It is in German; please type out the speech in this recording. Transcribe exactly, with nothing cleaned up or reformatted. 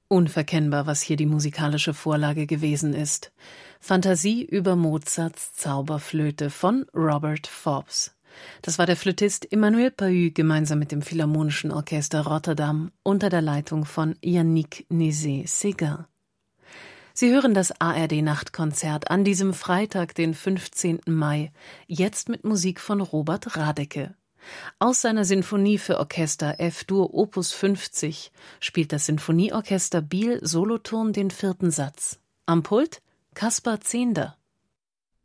Unverkennbar, was hier die musikalische Vorlage gewesen ist. Fantasie über Mozarts Zauberflöte von Robert Forbes. Das war der Flötist Emmanuel Pahud gemeinsam mit dem Philharmonischen Orchester Rotterdam unter der Leitung von Yannick Nézet-Séguin. Sie hören das A R D-Nachtkonzert an diesem Freitag, den fünfzehnten Mai, jetzt mit Musik von Robert Radecke. Aus seiner Sinfonie für Orchester F-Dur Opus fünfzig spielt das Sinfonieorchester Biel Solothurn den vierten Satz. Am Pult Kaspar Zehnder.